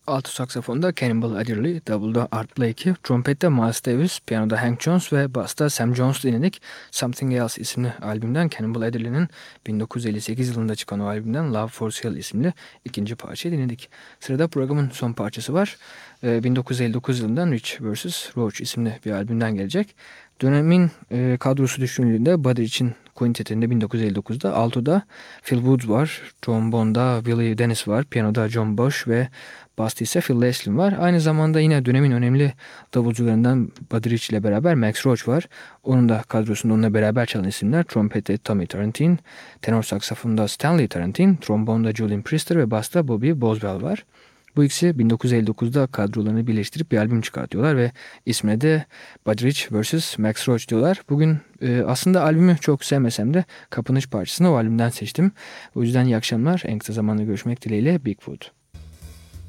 Alto saksafonda Cannonball Adderley, davulda Art Blakey, trompette Miles Davis, piyanoda Hank Jones ve basta Sam Jones dinledik. Something Else isimli albümden Cannonball Adderley'nin 1958 yılında çıkan o albümden Love for Sale isimli ikinci parçayı dinledik. Sırada programın son parçası var. 1959 yılından Rich vs. Roach isimli bir albümden gelecek. Dönemin kadrosu düşünüldüğünde Buddy için Quintet'inde 1959'da altoda Phil Woods var, trombonda Willie Dennis var, piyanoda John Bush ve basta ise Phil Leslin var. Aynı zamanda yine dönemin önemli davulcularından Buddy Rich ile beraber Max Roach var. Onun da kadrosunda onunla beraber çalan isimler trompette Tommy Tarantine, tenor saksafonda Stanley Tarantine, trombonda Julian Priester ve basta Bobby Boswell var. Bu ikisi 1959'da kadrolarını birleştirip bir albüm çıkartıyorlar ve ismine de Buddy Rich vs. Max Roach diyorlar. Bugün aslında albümü çok sevmesem de kapanış parçasını o albümden seçtim. O yüzden iyi akşamlar. En kısa zamanda görüşmek dileğiyle. Bigfoot.